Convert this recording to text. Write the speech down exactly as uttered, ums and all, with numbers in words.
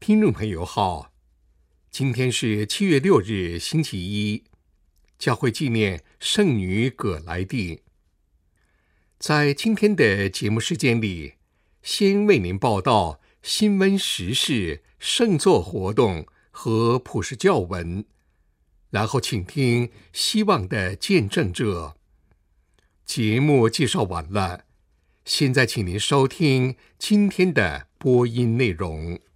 听众朋友好，今天是七月六日星期一，教会纪念圣女葛莱蒂。在今天的节目时间里，先为您报道新闻时事、圣座活动和普世教文，然后请听希望的见证者。节目介绍完了，现在请您收听今天的播音内容。